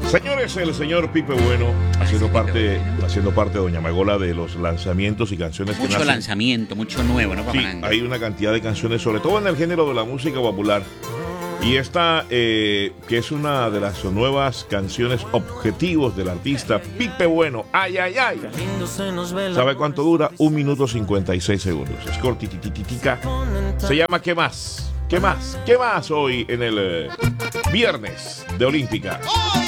Señores, el señor Pipe Bueno haciendo parte de Doña Magola de los lanzamientos y canciones que Mucho nacen. lanzamiento, mucho nuevo, ¿no? Sí, hay una cantidad de canciones, sobre todo en el género de la música popular. Y esta, que es una de las nuevas canciones objetivos del artista Pipe Bueno. ¡Ay, ay, ay! ¿Sabe cuánto dura? 1 minuto 56 segundos. Es cortitititica. Se llama ¿Qué más? ¿Qué más? ¿Qué más hoy en el viernes de Olímpica?